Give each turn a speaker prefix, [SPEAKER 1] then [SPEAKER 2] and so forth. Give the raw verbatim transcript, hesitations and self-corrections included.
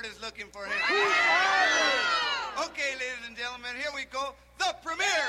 [SPEAKER 1] Harvard is looking for him. Okay, ladies and gentlemen, here we go. The premiere.